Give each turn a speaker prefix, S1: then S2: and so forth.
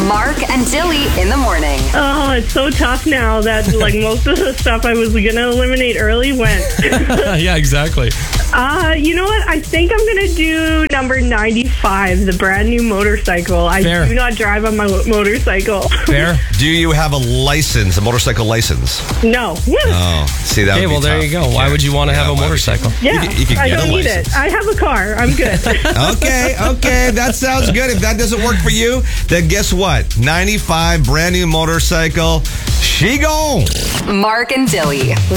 S1: Mark and Dilly in the morning.
S2: Oh, it's so tough now that most of the stuff I was going to eliminate early went.
S3: Yeah, exactly.
S2: You know what? I think I'm going to do number 95, the brand new motorcycle. I
S3: Fair.
S2: do not drive on my motorcycle.
S3: Fair.
S4: Do you have a license, a motorcycle license?
S2: No.
S4: Oh, see, that
S3: Okay,
S4: would be
S3: well, there
S4: tough.
S3: you go. Why would you want to have a
S4: why would you?
S3: motorcycle?
S2: Yeah,
S4: You could
S2: I
S4: get a
S2: don't need
S4: license.
S2: it. I have a car. I'm good.
S4: Okay, that sounds good. If that doesn't work for you, then guess what? 95, brand new motorcycle. She gone.
S1: Mark and Dilly.